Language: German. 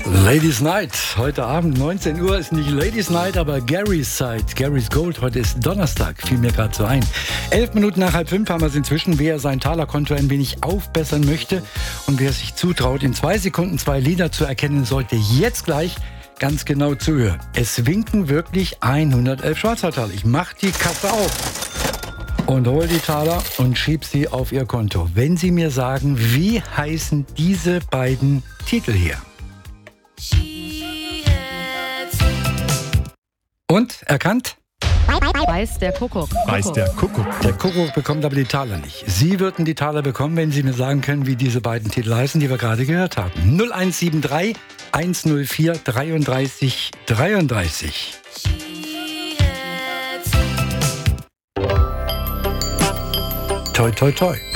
Ladies Night. Heute Abend 19 Uhr ist nicht Ladies Night, aber Gary's Zeit. Gary's Gold. Heute ist Donnerstag, fiel mir gerade so ein. 11 Minuten nach 4:30 haben wir es inzwischen. Wer sein Talerkonto ein wenig aufbessern möchte und wer sich zutraut, in 2 Sekunden 2 Lieder zu erkennen, sollte jetzt gleich ganz genau zuhören. Es winken wirklich 111 Schweizer Taler. Ich mach die Kasse auf und hol die Taler und schieb sie auf ihr Konto. Wenn Sie mir sagen, wie heißen diese beiden Titel hier? Und, erkannt? Weiß der Kuckuck. Weiß der Kuckuck. Der Kuckuck bekommt aber die Taler nicht. Sie würden die Taler bekommen, wenn Sie mir sagen können, wie diese beiden Titel heißen, die wir gerade gehört haben. 0173 104 33 33. Toi, toi, toi.